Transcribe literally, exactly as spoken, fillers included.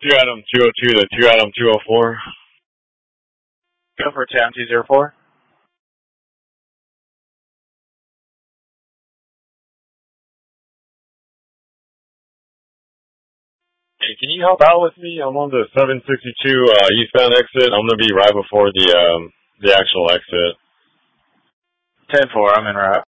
two Adam two oh two to two Adam two oh four. Go for two Adam two oh four. Hey, can you help out with me? I'm on the seven sixty-two uh, eastbound exit. I'm going to be right before the um, the actual exit. ten four, I'm in route.